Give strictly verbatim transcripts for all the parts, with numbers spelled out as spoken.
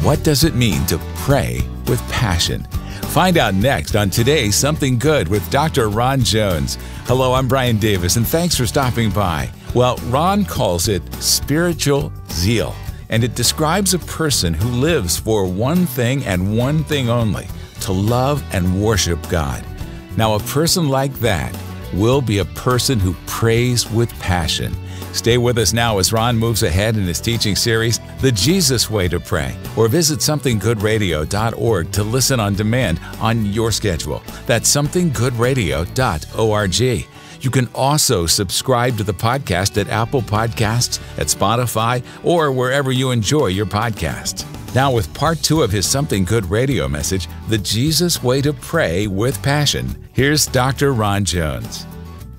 What does it mean to pray with passion? Find out next on today's Something Good with Doctor Ron Jones. Hello, I'm Brian Davis, and thanks for stopping by. Well, Ron calls it spiritual zeal, and it describes a person who lives for one thing and one thing only, to love and worship God. Now, a person like that will be a person who prays with passion. Stay with us now as Ron moves ahead in his teaching series, The Jesus Way to Pray, or visit something good radio dot org to listen on demand on your schedule. That's something good radio dot org. You can also subscribe to the podcast at Apple Podcasts, at Spotify, or wherever you enjoy your podcasts. Now, with part two of his Something Good radio message, The Jesus Way to Pray with Passion, here's Doctor Ron Jones.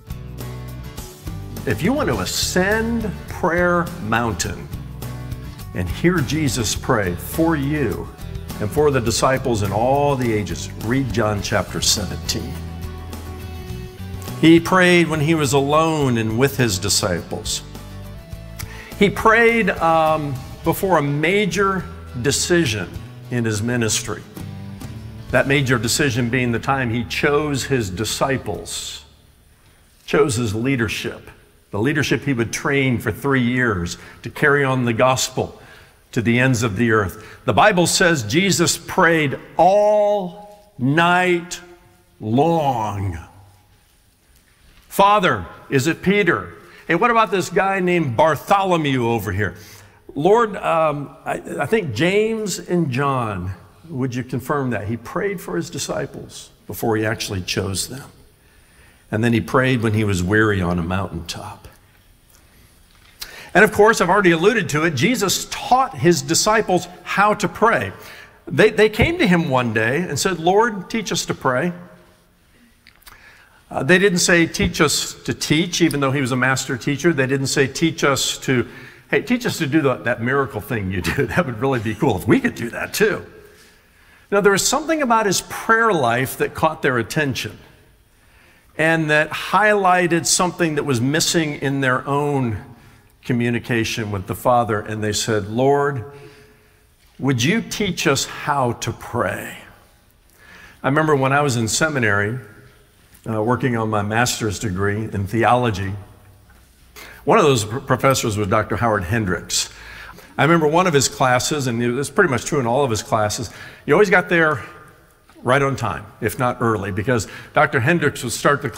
If you want to ascend Prayer Mountain and hear Jesus pray for you and for the disciples in all the ages, read John chapter seventeen. He prayed when he was alone and with his disciples. He prayed um, before a major decision in his ministry. That major decision being the time he chose his disciples, chose his leadership, the leadership he would train for three years to carry on the gospel to the ends of the earth. The Bible says Jesus prayed all night long. Father, is it Peter? Hey, what about this guy named Bartholomew over here? Lord, um, I, I think James and John, would you confirm that? He prayed for his disciples before he actually chose them. And then he prayed when he was weary on a mountaintop. And of course, I've already alluded to it, Jesus taught his disciples how to pray. They, they came to him one day and said, Lord, teach us to pray. Uh, they didn't say, teach us to teach, even though he was a master teacher. They didn't say, teach us to, hey, teach us to do the, that miracle thing you do. That would really be cool if we could do that too. Now, there was something about his prayer life that caught their attention and that highlighted something that was missing in their own communication with the Father. And they said, Lord, would you teach us how to pray? I remember when I was in seminary, Uh, working on my master's degree in theology. One of those pr- professors was Doctor Howard Hendricks. I remember one of his classes, and it was pretty much true in all of his classes, he always got there right on time, if not early, because Doctor Hendricks would start the